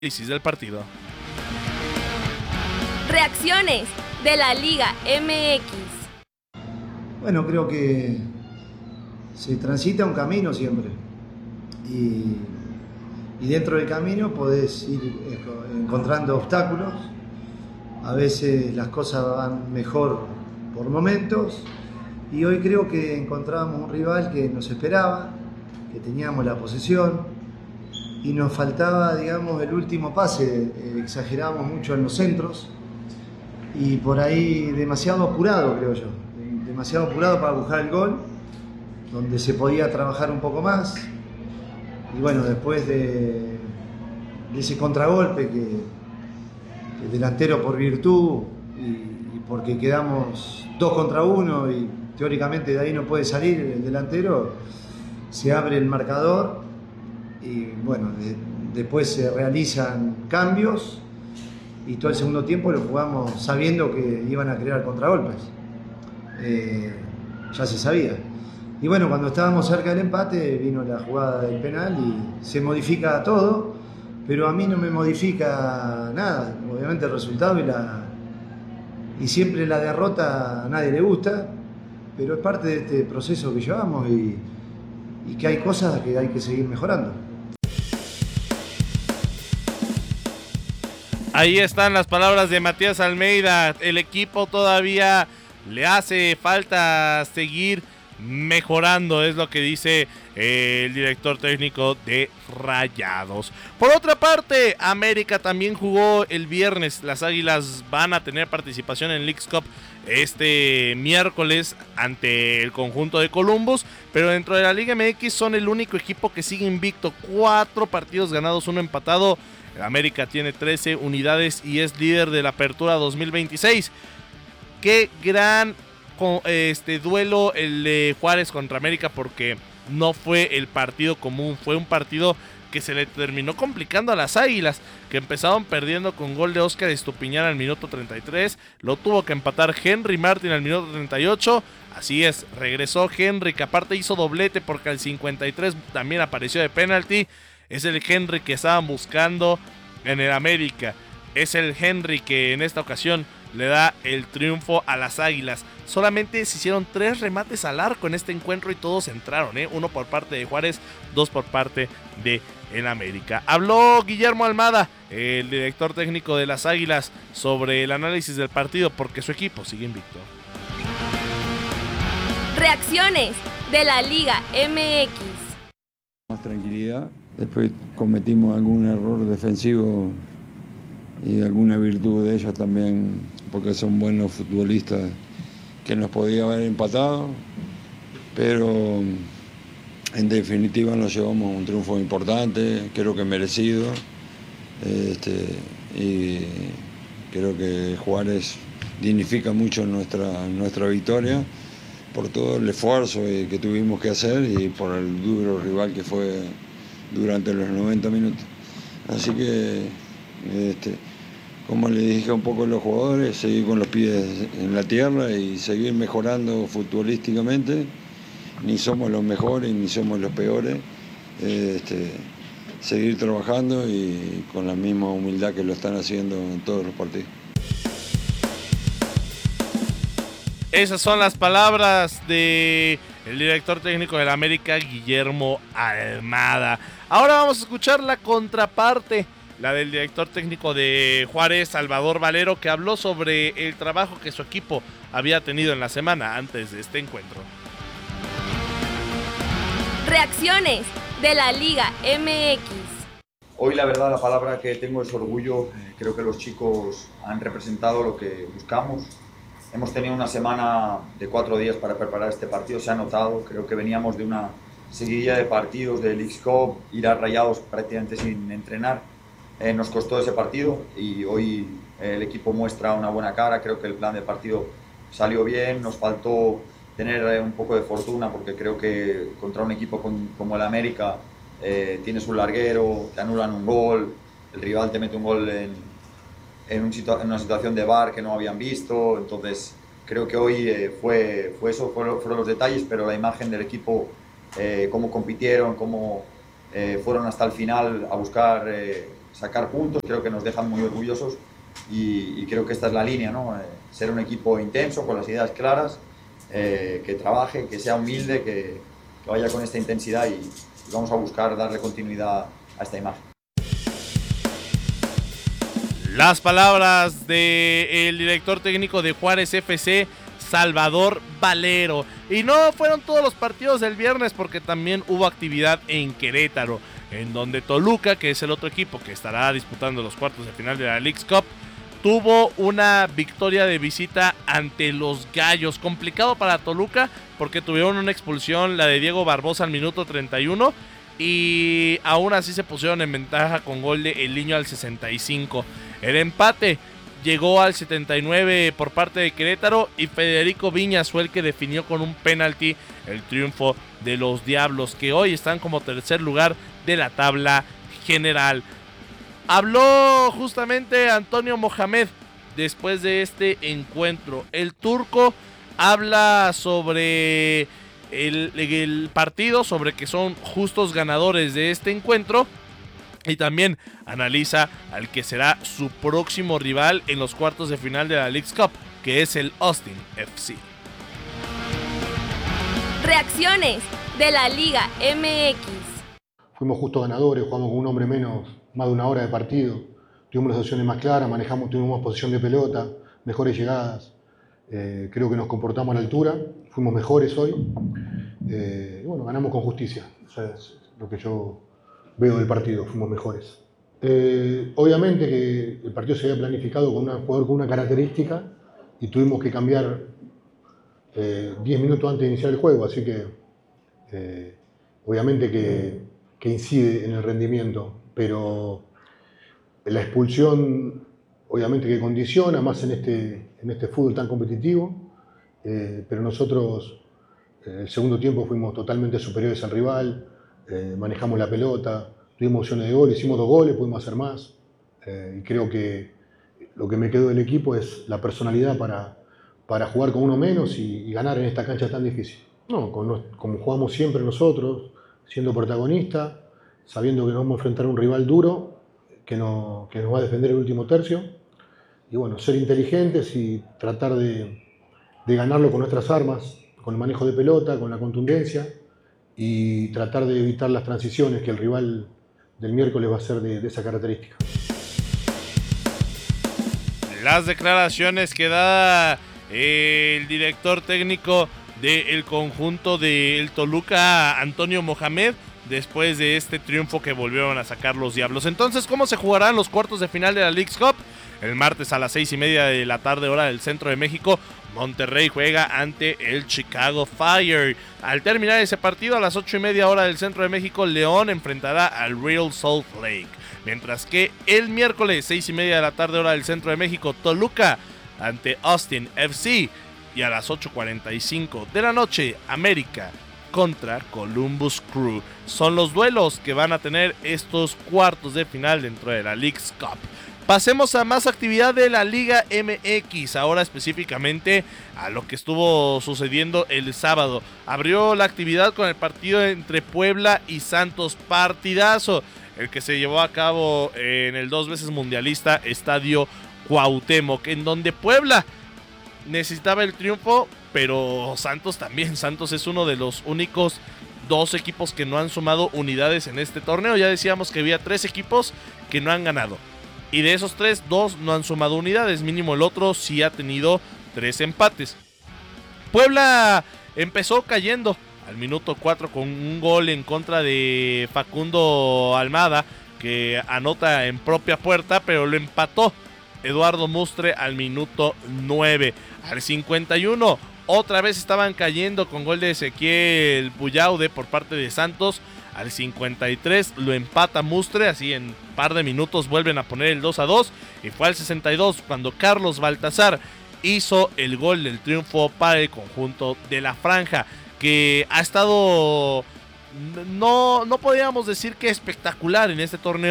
análisis del partido. Reacciones de la Liga MX. Bueno, creo que se transita un camino siempre y dentro del camino podés ir encontrando obstáculos. A veces las cosas van mejor por momentos y hoy creo que encontramos un rival que nos esperaba, que teníamos la posesión y nos faltaba, digamos, el último pase. Exagerábamos mucho en los centros y por ahí demasiado apurado, creo yo, demasiado apurado para buscar el gol, donde se podía trabajar un poco más. Y bueno, después de ese contragolpe que el delantero por virtud y porque quedamos 2 contra 1 y teóricamente de ahí no puede salir el delantero, se abre el marcador y bueno, después se realizan cambios y todo el segundo tiempo lo jugamos sabiendo que iban a crear contragolpes. Ya se sabía. Y bueno, cuando estábamos cerca del empate vino la jugada del penal y se modifica todo, pero a mí no me modifica nada. Obviamente el resultado y siempre la derrota a nadie le gusta, pero es parte de este proceso que llevamos y que hay cosas que hay que seguir mejorando. Ahí están las palabras de Matías Almeida. El equipo todavía le hace falta seguir mejorando, es lo que dice el director técnico de Rayados. Por otra parte, América también jugó el viernes. Las Águilas van a tener participación en Leagues Cup este miércoles ante el conjunto de Columbus, pero dentro de la Liga MX son el único equipo que sigue invicto, 4 partidos ganados, 1 empatado. América tiene 13 unidades y es líder de la Apertura 2026. Qué gran duelo el de Juárez contra América, porque no fue el partido común, fue un partido que se le terminó complicando a las Águilas, que empezaron perdiendo con gol de Óscar Estupiñán al minuto 33, lo tuvo que empatar Henry Martin al minuto 38, así es, regresó Henry, que aparte hizo doblete porque al 53 también apareció de penalti. Es el Henry que estaban buscando en el América, es el Henry que en esta ocasión le da el triunfo a las Águilas. Solamente se hicieron 3 remates al arco en este encuentro y todos entraron, 1 por parte de Juárez, 2 por parte de el América. Habló Guillermo Almada, el director técnico de las Águilas, sobre el análisis del partido porque su equipo sigue invicto. Reacciones de la Liga MX. Más tranquilidad. Después cometimos algún error defensivo y alguna virtud de ellos también, porque son buenos futbolistas, que nos podía haber empatado, pero en definitiva nos llevamos un triunfo importante, creo que merecido, y creo que Juárez dignifica mucho nuestra victoria por todo el esfuerzo que tuvimos que hacer y por el duro rival que fue durante los 90 minutos. Así que, como le dije un poco a los jugadores, seguir con los pies en la tierra y seguir mejorando futbolísticamente. Ni somos los mejores ni somos los peores. Seguir trabajando y con la misma humildad que lo están haciendo en todos los partidos. Esas son las palabras del director técnico del América, Guillermo Almada. Ahora vamos a escuchar la contraparte, la del director técnico de Juárez, Salvador Valero, que habló sobre el trabajo que su equipo había tenido en la semana antes de este encuentro. Reacciones de la Liga MX. Hoy la verdad la palabra que tengo es orgullo. Creo que los chicos han representado lo que buscamos. Hemos tenido una semana de 4 días para preparar este partido, se ha notado. Creo que veníamos de una seguidilla de partidos de Leagues Cup, ir a Rayados prácticamente sin entrenar. Nos costó ese partido y hoy el equipo muestra una buena cara. Creo que el plan de partido salió bien, nos faltó tener un poco de fortuna porque creo que contra un equipo como el América tienes un larguero, te anulan un gol, el rival te mete un gol en una situación de VAR que no habían visto. Entonces creo que hoy fue eso, fueron los detalles, pero la imagen del equipo, cómo compitieron, cómo fueron hasta el final a buscar sacar puntos, creo que nos dejan muy orgullosos y creo que esta es la línea, ¿no? Ser un equipo intenso, con las ideas claras, que trabaje, que sea humilde, que vaya con esta intensidad y vamos a buscar darle continuidad a esta imagen. Las palabras del director técnico de Juárez FC, Salvador Valero. Y no fueron todos los partidos del viernes, porque también hubo actividad en Querétaro, en donde Toluca, que es el otro equipo que estará disputando los cuartos de final de la Leagues Cup, tuvo una victoria de visita ante los Gallos. Complicado para Toluca porque tuvieron una expulsión, la de Diego Barbosa al minuto 31, y aún así se pusieron en ventaja con gol de El Niño al 65. El empate llegó al 79 por parte de Querétaro y Federico Viñas fue el que definió con un penalti el triunfo de los Diablos, que hoy están como tercer lugar de la tabla general. Habló justamente Antonio Mohamed después de este encuentro. El turco habla sobre el partido, sobre que son justos ganadores de este encuentro, y también analiza al que será su próximo rival en los cuartos de final de la Leagues Cup, que es el Austin FC. Reacciones de la Liga MX. Fuimos justos ganadores, jugamos con un hombre menos, más de una hora de partido. Tuvimos las opciones más claras, tuvimos posesión de pelota, mejores llegadas. Creo que nos comportamos a la altura, fuimos mejores hoy. Y bueno, ganamos con justicia. O sea, es lo que yo veo del partido, fuimos mejores. Obviamente que el partido se había planificado con un jugador con una característica y tuvimos que cambiar 10 minutos antes de iniciar el juego, así que obviamente que incide en el rendimiento, pero la expulsión obviamente que condiciona más en este fútbol tan competitivo, pero nosotros el segundo tiempo fuimos totalmente superiores al rival, manejamos la pelota, tuvimos opciones de gol, hicimos 2 goles, pudimos hacer más, y creo que lo que me quedó del equipo es la personalidad para jugar con uno menos y ganar en esta cancha tan difícil. No, como jugamos siempre nosotros, siendo protagonistas, sabiendo que nos vamos a enfrentar a un rival duro que nos va a defender el último tercio, y bueno, ser inteligentes y tratar de ganarlo con nuestras armas, con el manejo de pelota, con la contundencia, y tratar de evitar las transiciones, que el rival del miércoles va a ser de esa característica. Las declaraciones que da el director técnico del conjunto del Toluca, Antonio Mohamed, después de este triunfo que volvieron a sacar los Diablos. Entonces, ¿cómo se jugarán los cuartos de final de la Leagues Cup? El martes a las 6:30 de la tarde, hora del centro de México, Monterrey juega ante el Chicago Fire. Al terminar ese partido, a las 8:30 hora del centro de México, León enfrentará al Real Salt Lake. Mientras que el miércoles, 6:30 de la tarde, hora del centro de México, Toluca ante Austin FC. Y a las 8:45 de la noche, América contra Columbus Crew. Son los duelos que van a tener estos cuartos de final dentro de la Leagues Cup. Pasemos a más actividad de la Liga MX, ahora específicamente a lo que estuvo sucediendo el sábado. Abrió la actividad con el partido entre Puebla y Santos, partidazo, el que se llevó a cabo en el 2 veces mundialista Estadio Cuauhtémoc, en donde Puebla necesitaba el triunfo, pero Santos también. Santos es uno de los únicos 2 equipos que no han sumado unidades en este torneo. Ya decíamos que había 3 equipos que no han ganado. Y de esos 3, 2 no han sumado unidades. Mínimo el otro sí ha tenido 3 empates. Puebla empezó cayendo al minuto 4 con un gol en contra de Facundo Almada, que anota en propia puerta, pero lo empató Eduardo Mustre al minuto 9. Al 51, otra vez estaban cayendo con gol de Ezequiel Buyaude por parte de Santos. Al 53 lo empata Mustre, así en un par de minutos vuelven a poner el 2-2. Y fue al 62 cuando Carlos Baltazar hizo el gol del triunfo para el conjunto de la Franja, que ha estado, no podríamos decir que espectacular en este torneo,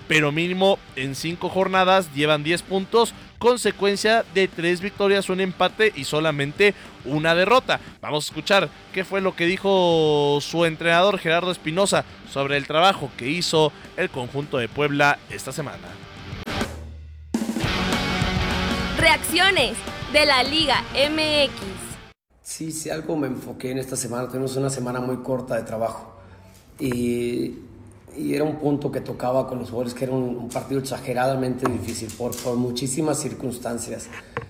pero mínimo en 5 jornadas llevan 10 puntos, consecuencia de 3 victorias, un empate y solamente una derrota. Vamos a escuchar qué fue lo que dijo su entrenador Gerardo Espinosa sobre el trabajo que hizo el conjunto de Puebla esta semana. Reacciones de la Liga MX. Sí, algo me enfoqué en esta semana. Tuvimos una semana muy corta de trabajo y era un punto que tocaba con los jugadores, que era un partido exageradamente difícil por muchísimas circunstancias.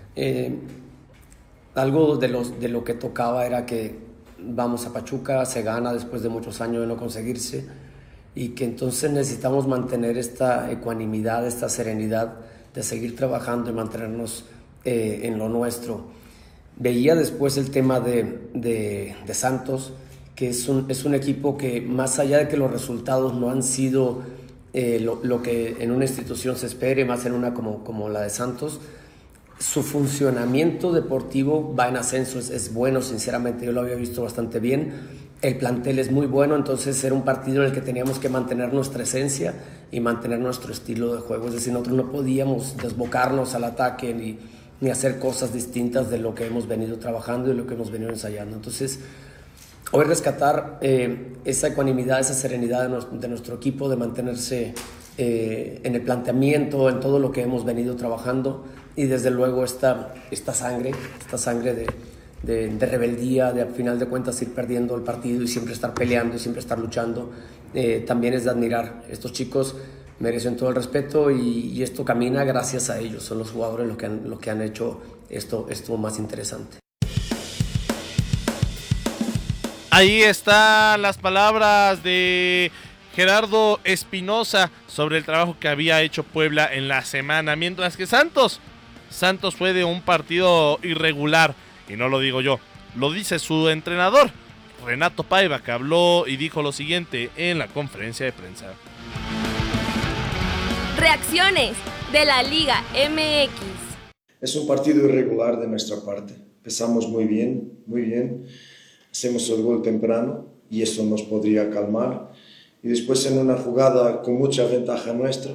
Algo de lo que tocaba era que vamos a Pachuca, se gana después de muchos años de no conseguirse, y que entonces necesitamos mantener esta ecuanimidad, esta serenidad de seguir trabajando y mantenernos en lo nuestro. Veía después el tema de Santos, que es un equipo que, más allá de que los resultados no han sido lo que en una institución se espere, más en una como la de Santos, su funcionamiento deportivo va en ascenso, es bueno, sinceramente yo lo había visto bastante bien. El plantel es muy bueno, entonces era un partido en el que teníamos que mantener nuestra esencia y mantener nuestro estilo de juego. Es decir, nosotros no podíamos desbocarnos al ataque ni hacer cosas distintas de lo que hemos venido trabajando y lo que hemos venido ensayando. Entonces, hoy rescatar esa ecuanimidad, esa serenidad de nuestro equipo, de mantenerse en el planteamiento, en todo lo que hemos venido trabajando, y desde luego esta sangre de rebeldía, de al final de cuentas ir perdiendo el partido y siempre estar peleando y siempre estar luchando, también es de admirar. Estos chicos merecen todo el respeto y esto camina gracias a ellos. Son los jugadores los que han hecho esto más interesante. Ahí están las palabras de Gerardo Espinosa sobre el trabajo que había hecho Puebla en la semana, mientras que Santos fue de un partido irregular, y no lo digo yo, lo dice su entrenador Renato Paiva, que habló y dijo lo siguiente en la conferencia de prensa. Reacciones de la Liga MX. Es un partido irregular de nuestra parte. Empezamos muy bien. Hacemos el gol temprano y eso nos podría calmar. Y después, en una jugada con mucha ventaja nuestra,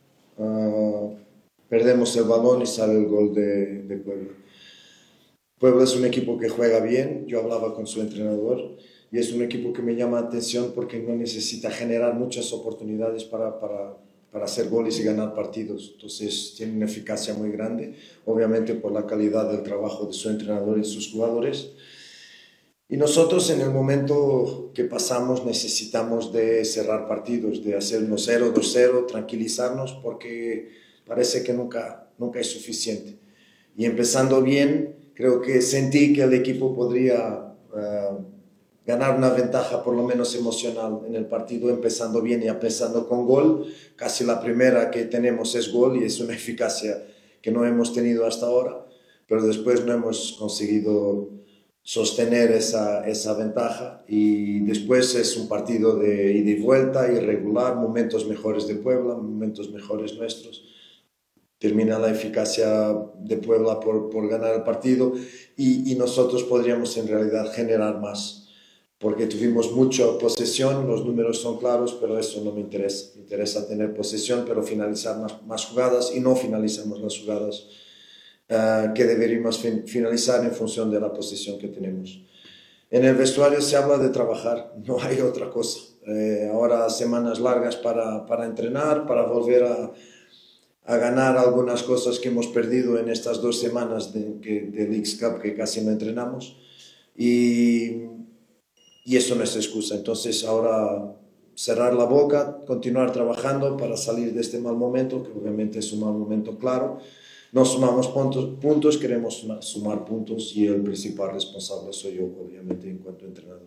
perdemos el balón y sale el gol de Puebla. Puebla es un equipo que juega bien. Yo hablaba con su entrenador y es un equipo que me llama la atención porque no necesita generar muchas oportunidades para hacer goles y ganar partidos. Entonces tiene una eficacia muy grande, obviamente por la calidad del trabajo de su entrenador y sus jugadores. Y nosotros, en el momento que pasamos, necesitamos de cerrar partidos, de hacer 1-0, 2-0, tranquilizarnos, porque parece que nunca es suficiente. Y empezando bien, creo que sentí que el equipo podría ganar una ventaja, por lo menos emocional, en el partido, empezando bien y empezando con gol. Casi la primera que tenemos es gol y es una eficacia que no hemos tenido hasta ahora, pero después no hemos conseguido sostener esa ventaja, y después es un partido de ida y vuelta, irregular, momentos mejores de Puebla, momentos mejores nuestros. Termina la eficacia de Puebla por ganar el partido y nosotros podríamos en realidad generar más, porque tuvimos mucha posesión, los números son claros, pero eso no me interesa. Me interesa tener posesión, pero finalizar más jugadas, y no finalizamos las jugadas que deberíamos finalizar en función de la posesión que tenemos. En el vestuario se habla de trabajar, no hay otra cosa. Ahora semanas largas para entrenar, para volver a ganar algunas cosas que hemos perdido en estas 2 semanas del X-Cup, que casi no entrenamos, y eso no es excusa. Entonces ahora cerrar la boca, continuar trabajando para salir de este mal momento, que obviamente es un mal momento claro. No sumamos puntos, queremos sumar puntos, y el principal responsable soy yo, obviamente, en cuanto a entrenador.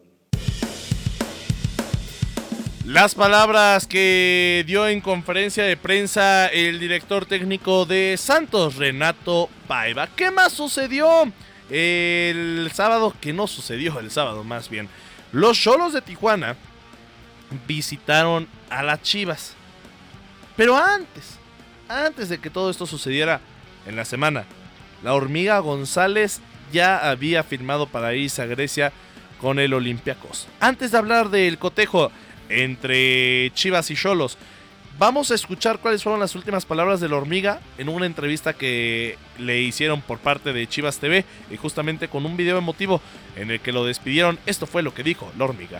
Las palabras que dio en conferencia de prensa el director técnico de Santos, Renato Paiva. ¿Qué más sucedió el sábado? Que no sucedió el sábado, más bien. Los Xolos de Tijuana visitaron a las Chivas. Pero antes de que todo esto sucediera en la semana, la Hormiga González ya había firmado para irse a Grecia con el Olympiacos. Antes de hablar del cotejo entre Chivas y Xolos, Vamos a escuchar cuáles fueron las últimas palabras de la Hormiga en una entrevista que le hicieron por parte de Chivas TV y justamente con un video emotivo en el que lo despidieron. Esto fue lo que dijo la Hormiga.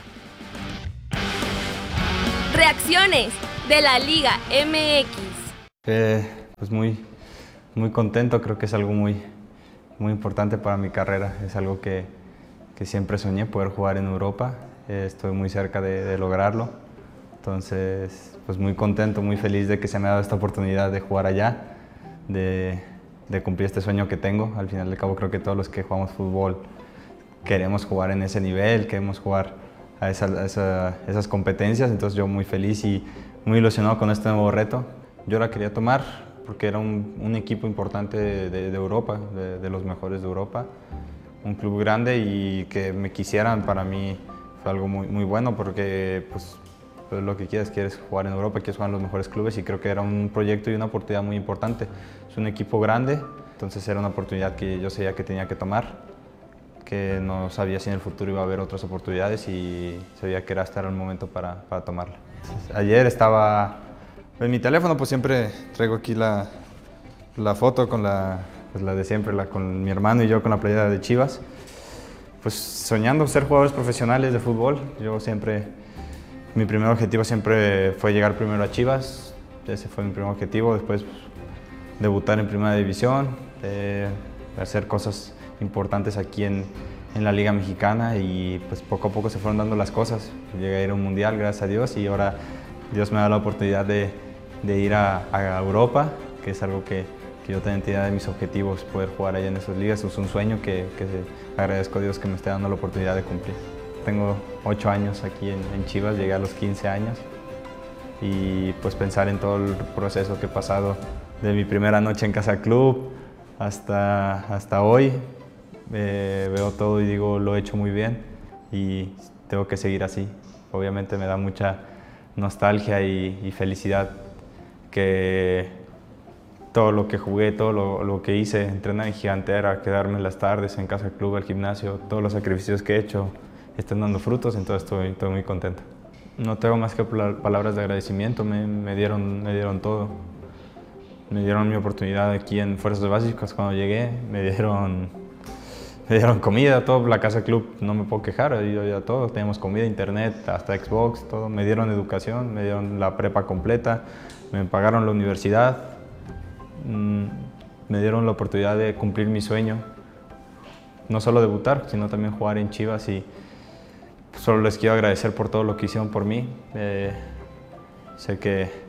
Reacciones de la Liga MX. Pues muy contento, creo que es algo muy importante para mi carrera. Es algo que siempre soñé, poder jugar en Europa. Estoy muy cerca de lograrlo. Entonces, pues muy contento, muy feliz de que se me ha dado esta oportunidad de jugar allá, de cumplir este sueño que tengo. Al final del cabo, creo que todos los que jugamos fútbol queremos jugar en ese nivel, queremos jugar a esas competencias. Entonces, yo muy feliz y muy ilusionado con este nuevo reto. Yo la quería tomar porque era un equipo importante de Europa, de los mejores de Europa, un club grande, y que me quisieran para mí fue algo muy bueno, porque pues lo que quieres jugar en Europa, quieres jugar en los mejores clubes, y creo que era un proyecto y una oportunidad muy importante. Es un equipo grande, entonces era una oportunidad que yo sabía que tenía que tomar, que no sabía si en el futuro iba a haber otras oportunidades, y sabía que era el momento para tomarla. Ayer estaba en mi teléfono, pues siempre traigo aquí la foto con la de siempre, con mi hermano y yo con la playera de Chivas. Pues soñando ser jugadores profesionales de fútbol. Mi primer objetivo siempre fue llegar primero a Chivas. Ese fue mi primer objetivo. Después debutar en Primera División, hacer cosas importantes aquí en la Liga Mexicana, y pues poco a poco se fueron dando las cosas. Llegué a ir a un mundial, gracias a Dios, y ahora Dios me da la oportunidad de ir a Europa, que es algo que yo también tenía de mis objetivos, poder jugar allá en esas ligas. Es un sueño que agradezco a Dios que me esté dando la oportunidad de cumplir. Tengo 8 años aquí en Chivas, llegué a los 15 años, y pues pensar en todo el proceso que he pasado, de mi primera noche en Casa Club hasta hoy, veo todo y digo, lo he hecho muy bien y tengo que seguir así. Obviamente me da mucha nostalgia y felicidad que todo lo que jugué, todo lo que hice, entrenar en Gigantera, quedarme en las tardes en Casa Club, al gimnasio, todos los sacrificios que he hecho están dando frutos, entonces estoy muy contento. No tengo más que palabras de agradecimiento, me dieron todo. Me dieron mi oportunidad aquí en Fuerzas Básicas cuando llegué, me dieron comida, todo, la Casa Club, no me puedo quejar, he ido a todo, teníamos comida, internet, hasta Xbox, todo. Me dieron educación, me dieron la prepa completa, me pagaron la universidad, me dieron la oportunidad de cumplir mi sueño, no solo debutar, sino también jugar en Chivas, y solo les quiero agradecer por todo lo que hicieron por mí. Sé que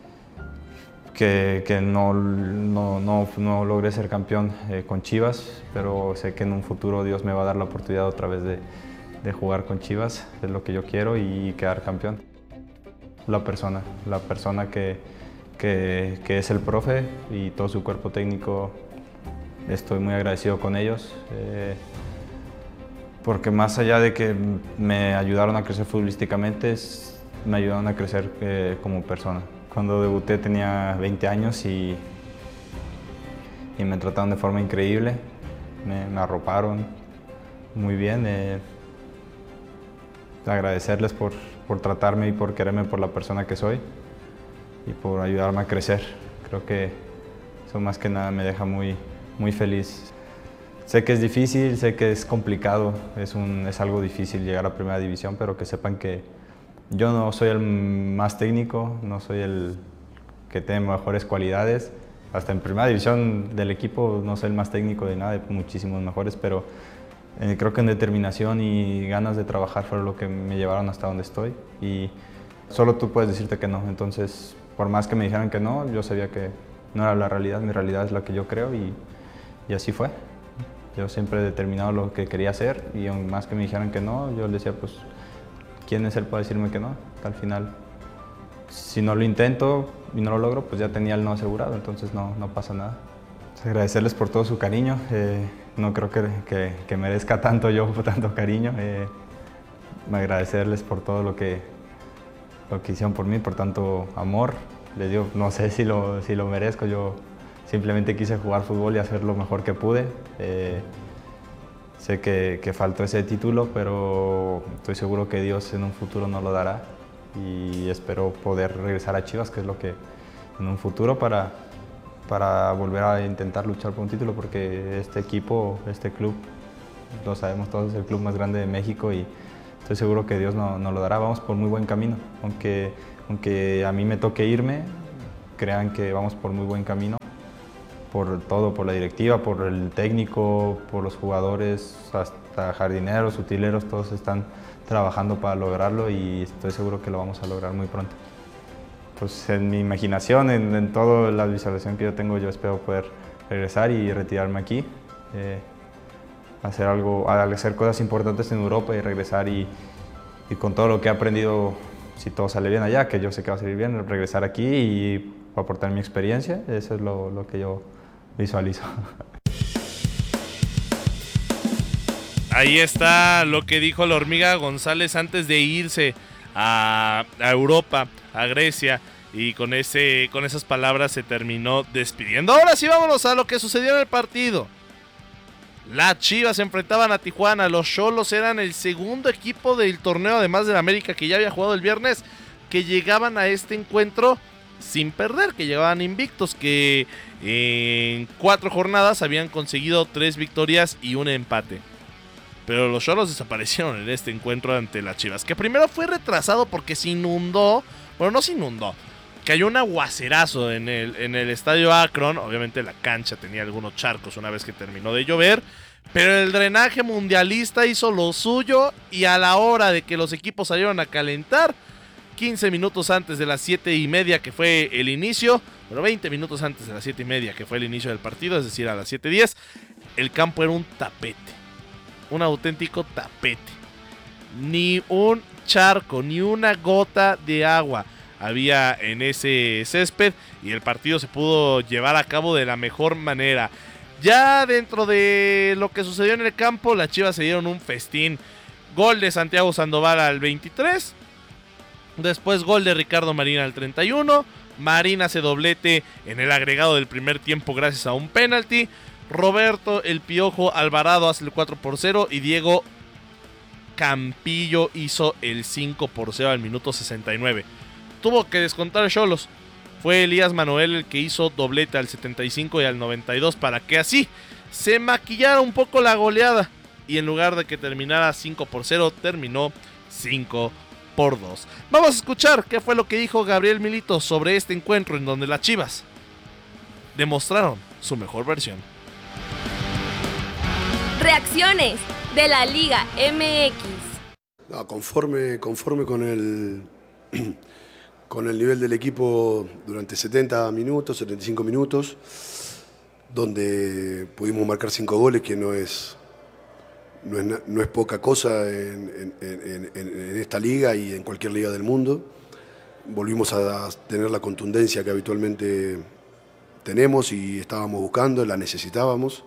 no logré ser campeón con Chivas, pero sé que en un futuro Dios me va a dar la oportunidad otra vez de jugar con Chivas, es lo que yo quiero, y quedar campeón. La persona que es el profe y todo su cuerpo técnico, estoy muy agradecido con ellos, porque más allá de que me ayudaron a crecer futbolísticamente, me ayudaron a crecer como persona. Cuando debuté tenía 20 años y me trataron de forma increíble, me arroparon muy bien. Agradecerles por tratarme y por quererme por la persona que soy y por ayudarme a crecer. Creo que eso más que nada me deja muy feliz. Sé que es difícil, sé que es complicado, es algo difícil llegar a Primera División, pero que sepan que yo no soy el más técnico, no soy el que tiene mejores cualidades. Hasta en Primera División del equipo no soy el más técnico de nada, hay muchísimos mejores, pero creo que en determinación y ganas de trabajar fueron lo que me llevaron hasta donde estoy. Y solo tú puedes decirte que no. Entonces, por más que me dijeran que no, yo sabía que no era la realidad, mi realidad es la que yo creo, y así fue. Yo siempre he determinado lo que quería hacer, y aun más que me dijeran que no, yo les decía, pues, ¿quién es él para decirme que no? Al final, si no lo intento y no lo logro, pues ya tenía el no asegurado, entonces no pasa nada. Agradecerles por todo su cariño, no creo que merezca tanto yo tanto cariño. Agradecerles por todo lo que hicieron por mí, por tanto amor. Les digo, no sé si lo merezco, yo simplemente quise jugar fútbol y hacer lo mejor que pude. Sé que faltó ese título, pero estoy seguro que Dios en un futuro nos lo dará, y espero poder regresar a Chivas, que es lo que en un futuro para volver a intentar luchar por un título, porque este equipo, este club, lo sabemos todos, es el club más grande de México y estoy seguro que Dios nos lo dará. Vamos por muy buen camino, aunque a mí me toque irme, crean que vamos por muy buen camino, por todo, por la directiva, por el técnico, por los jugadores, hasta jardineros, utileros, todos están trabajando para lograrlo y estoy seguro que lo vamos a lograr muy pronto. Pues en mi imaginación, en toda la visualización que yo tengo, yo espero poder regresar y retirarme aquí, hacer cosas importantes en Europa y regresar y con todo lo que he aprendido, si todo sale bien allá, que yo sé que va a salir bien, regresar aquí y aportar mi experiencia, eso es lo que yo visualizo. Ahí está lo que dijo la Hormiga González antes de irse a Europa, a Grecia, y con esas palabras se terminó despidiendo. Ahora sí, vámonos a lo que sucedió en el partido. Las Chivas se enfrentaban a Tijuana. Los Xolos eran el segundo equipo del torneo, además del América, que ya había jugado el viernes, que llegaban a este encuentro sin perder, que llegaban invictos, que en 4 jornadas habían conseguido 3 victorias y un empate. Pero los Xolos desaparecieron en este encuentro ante las Chivas, que primero fue retrasado porque se inundó, bueno, no se inundó, cayó un aguacerazo en el estadio Akron. Obviamente la cancha tenía algunos charcos una vez que terminó de llover, pero el drenaje mundialista hizo lo suyo y a la hora de que los equipos salieron a calentar, 15 minutos antes de las 7:30 que fue el inicio, bueno, 20 minutos antes de las 7:30 que fue el inicio del partido, es decir, a las 7:10, el campo era un tapete. Un auténtico tapete. Ni un charco, ni una gota de agua había en ese césped y el partido se pudo llevar a cabo de la mejor manera. Ya dentro de lo que sucedió en el campo, las Chivas se dieron un festín. Gol de Santiago Sandoval al 23. Después gol de Ricardo Marín al 31. Marín hace doblete en el agregado del primer tiempo gracias a un penalti. Roberto El Piojo Alvarado hace el 4-0 y Diego Campillo hizo el 5-0 al minuto 69. Tuvo que descontar Xolos. Fue Elías Manuel el que hizo doblete al 75 y al 92 para que así se maquillara un poco la goleada. Y en lugar de que terminara 5-0, terminó 5-2. Vamos a escuchar qué fue lo que dijo Gabriel Milito sobre este encuentro en donde las Chivas demostraron su mejor versión. Reacciones de la Liga MX. No, conforme con el nivel del equipo durante 70 minutos, 75 minutos, donde pudimos marcar 5 goles, que no es poca cosa en esta liga y en cualquier liga del mundo. Volvimos a tener la contundencia que habitualmente tenemos y estábamos buscando, la necesitábamos.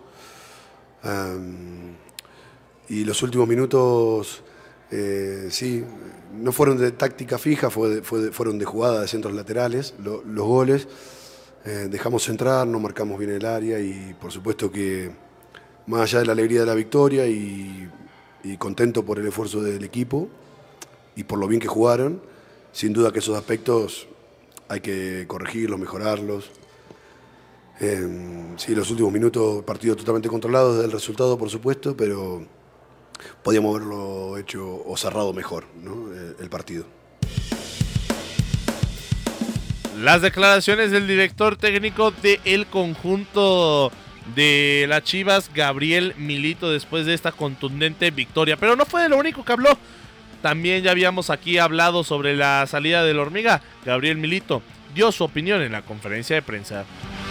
Y los últimos minutos, sí, no fueron de táctica fija, fueron de jugada de centros laterales, los goles. Dejamos entrar, no marcamos bien el área y por supuesto que más allá de la alegría de la victoria y contento por el esfuerzo del equipo y por lo bien que jugaron, sin duda que esos aspectos hay que corregirlos, mejorarlos. Sí, los últimos minutos, partido totalmente controlado desde el resultado, por supuesto, pero podíamos haberlo hecho o cerrado mejor, ¿no? El partido. Las declaraciones del director técnico del conjunto de las Chivas, Gabriel Milito, después de esta contundente victoria. Pero no fue de lo único que habló. También ya habíamos aquí hablado sobre la salida de la Hormiga. Gabriel Milito dio su opinión en la conferencia de prensa.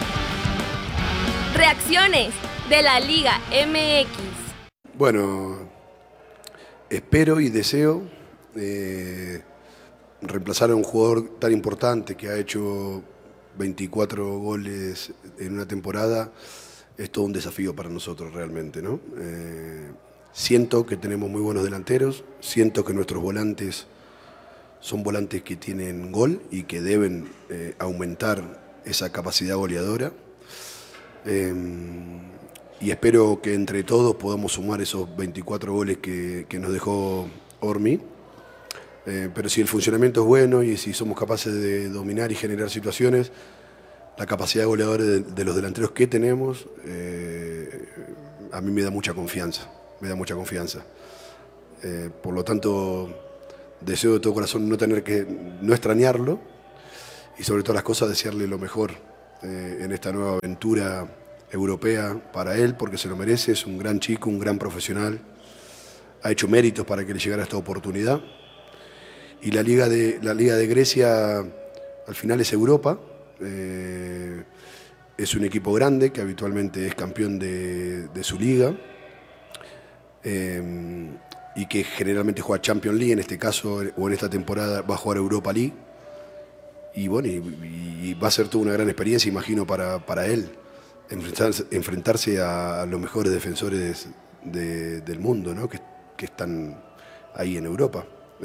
Reacciones de la Liga MX. Bueno, espero y deseo reemplazar a un jugador tan importante que ha hecho 24 goles en una temporada. Es todo un desafío para nosotros realmente, ¿no? Siento que tenemos muy buenos delanteros, siento que nuestros volantes son volantes que tienen gol y que deben aumentar esa capacidad goleadora. Y espero que entre todos podamos sumar esos 24 goles que nos dejó Ormi. Pero si el funcionamiento es bueno y si somos capaces de dominar y generar situaciones, la capacidad goleadora de los delanteros que tenemos, a mí me da mucha confianza, por lo tanto, deseo de todo corazón no extrañarlo y sobre todas las cosas desearle lo mejor en esta nueva aventura europea para él, porque se lo merece, es un gran chico, un gran profesional, ha hecho méritos para que le llegara esta oportunidad. Y la Liga de Grecia al final es Europa, es un equipo grande que habitualmente es campeón de su liga y que generalmente juega Champions League, en este caso o en esta temporada va a jugar Europa League y bueno, y va a ser toda una gran experiencia, imagino, para él enfrentarse a los mejores defensores del mundo, ¿no? que están ahí en Europa.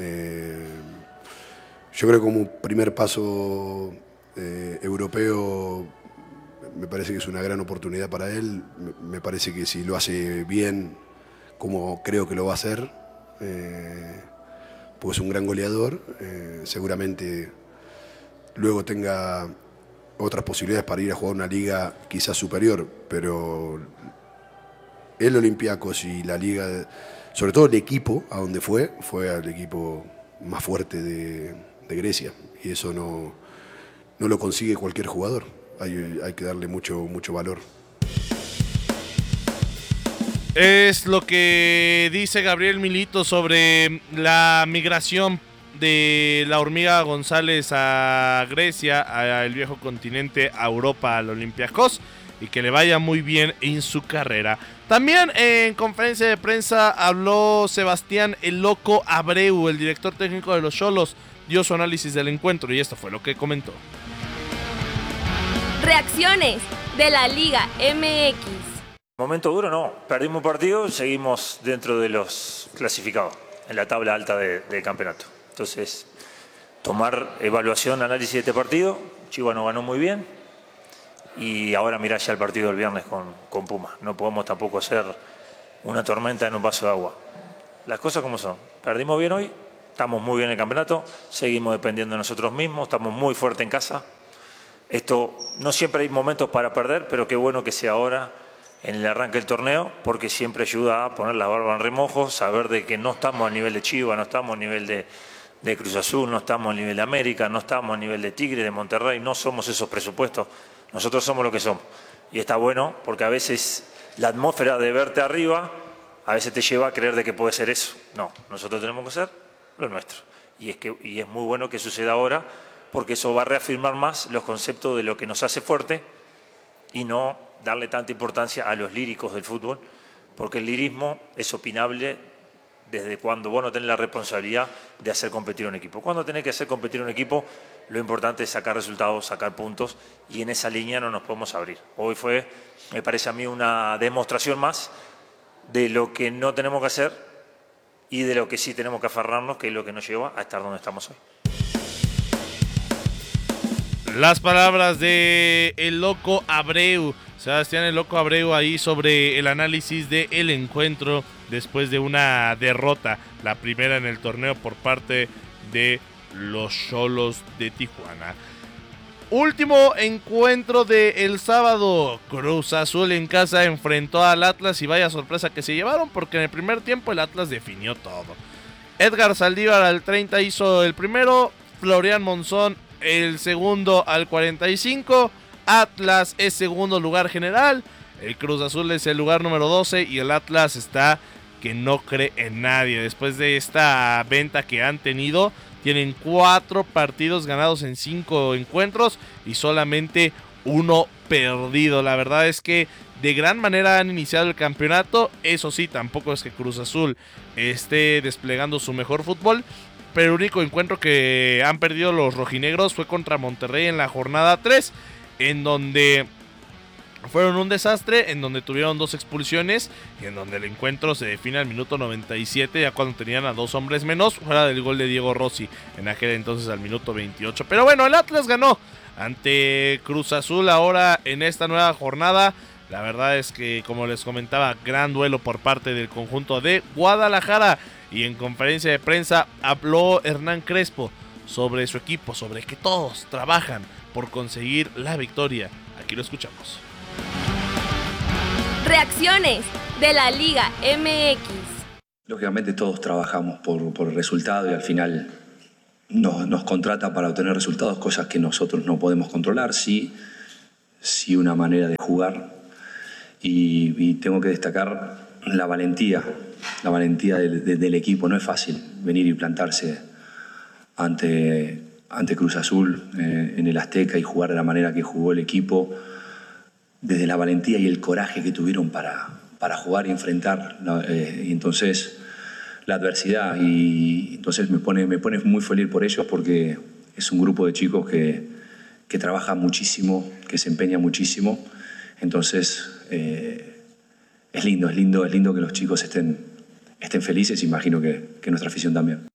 Yo creo que como primer paso europeo me parece que es una gran oportunidad para él. Me parece que si lo hace bien, como creo que lo va a hacer, pues es un gran goleador. Seguramente luego tenga otras posibilidades para ir a jugar una liga quizás superior, pero el Olympiacos y la liga, sobre todo el equipo a donde fue al equipo más fuerte de Grecia, y eso no lo consigue cualquier jugador. Hay que darle mucho valor. Es lo que dice Gabriel Milito sobre la migración de la Hormiga González a Grecia, al viejo continente, a Europa, al Olympiacos, y que le vaya muy bien en su carrera. También en conferencia de prensa habló Sebastián El Loco Abreu, el director técnico de los Xolos, dio su análisis del encuentro y esto fue lo que comentó. Reacciones de la Liga MX. Momento duro no, perdimos un partido, seguimos dentro de los clasificados, en la tabla alta del campeonato. Entonces, tomar evaluación, análisis de este partido, Chivas nos ganó muy bien y ahora mirá ya el partido del viernes con Puma. No podemos tampoco hacer una tormenta en un vaso de agua. Las cosas como son, perdimos bien hoy, estamos muy bien en el campeonato, seguimos dependiendo de nosotros mismos, estamos muy fuertes en casa. Esto, no siempre hay momentos para perder, pero qué bueno que sea ahora en el arranque del torneo, porque siempre ayuda a poner la barba en remojo, saber de que no estamos a nivel de Chivas, no estamos a nivel de Cruz Azul, no estamos a nivel de América, no estamos a nivel de Tigre, de Monterrey, no somos esos presupuestos, nosotros somos lo que somos. Y está bueno porque a veces la atmósfera de verte arriba, a veces te lleva a creer de que puede ser eso. No, nosotros tenemos que hacer lo nuestro. Y es muy bueno que suceda ahora, porque eso va a reafirmar más los conceptos de lo que nos hace fuerte y no darle tanta importancia a los líricos del fútbol, porque el lirismo es opinable desde cuando vos no tenés la responsabilidad de hacer competir a un equipo. Cuando tenés que hacer competir a un equipo, lo importante es sacar resultados, sacar puntos, y en esa línea no nos podemos abrir. Hoy fue, me parece a mí, una demostración más de lo que no tenemos que hacer y de lo que sí tenemos que aferrarnos, que es lo que nos lleva a estar donde estamos hoy. Las palabras de El Loco Abreu, Sebastián El Loco Abreu, ahí sobre el análisis del encuentro después de una derrota, la primera en el torneo por parte de los Xolos de Tijuana. Último encuentro del sábado, Cruz Azul en casa enfrentó al Atlas y vaya sorpresa que se llevaron, porque en el primer tiempo el Atlas definió todo. Edgar Saldívar al 30 hizo el primero, Florian Monzón el segundo al 45, Atlas es segundo lugar general, el Cruz Azul es el lugar número 12 y el Atlas está que no cree en nadie. Después de esta venta que han tenido, tienen 4 partidos ganados en 5 encuentros y solamente 1 perdido. La verdad es que de gran manera han iniciado el campeonato. Eso sí, tampoco es que Cruz Azul esté desplegando su mejor fútbol, pero el único encuentro que han perdido los rojinegros fue contra Monterrey en la jornada 3, en donde fueron un desastre, en donde tuvieron 2 expulsiones y en donde el encuentro se define al minuto 97, ya cuando tenían a 2 hombres menos, fuera del gol de Diego Rossi en aquel entonces al minuto 28. Pero bueno, el Atlas ganó ante Cruz Azul ahora en esta nueva jornada. La verdad es que, como les comentaba, gran duelo por parte del conjunto de Guadalajara. y en conferencia de prensa habló Hernán Crespo sobre su equipo, sobre que todos trabajan por conseguir la victoria. Aquí lo escuchamos. Reacciones de la Liga MX. Lógicamente todos trabajamos por el resultado y al final nos contratan para obtener resultados, cosas que nosotros no podemos controlar, sí una manera de jugar y tengo que destacar la valentía del equipo. No es fácil venir y plantarse ante Cruz Azul en el Azteca y jugar de la manera que jugó el equipo, desde la valentía y el coraje que tuvieron para jugar y enfrentar, y entonces la adversidad, y entonces me pone muy feliz por ellos, porque es un grupo de chicos que trabaja muchísimo, que se empeña muchísimo. Entonces es lindo que los chicos estén felices, imagino que nuestra afición también.